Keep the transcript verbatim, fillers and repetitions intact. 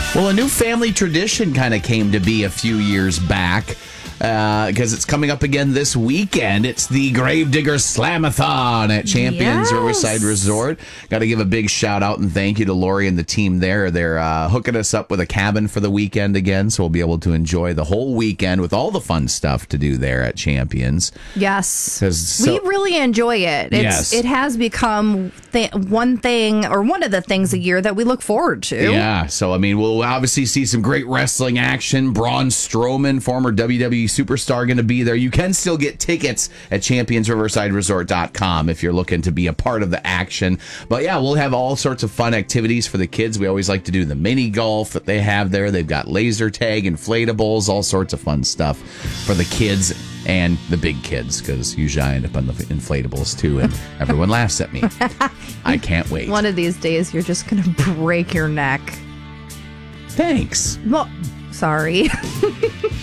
Well, a new family tradition kind of came to be a few years back because uh, it's coming up again this weekend. It's the Gravedigger Slamathon at Champions Yes. Riverside Resort. Got to give a big shout out and thank you to Lori and the team there. They're uh, hooking us up with a cabin for the weekend again, so we'll be able to enjoy the whole weekend with all the fun stuff to do there at Champions. Yes. 'Cause so- we really enjoy it. It's, Yes. It has become th- one thing or one of the things a year that we look forward to. Yeah, so I mean, we'll obviously see some great wrestling action. Braun Strowman, former W W E superstar, going to be there. You can still get tickets at champions riverside resort dot com if you're looking to be a part of the action. But yeah, we'll have all sorts of fun activities for the kids. We always like to do the mini golf that they have there. They've got laser tag, inflatables, all sorts of fun stuff for the kids and the big kids, because usually I end up on the inflatables too, and everyone laughs at me. I can't wait. One of these days, you're just going to break your neck. Thanks. Well, sorry.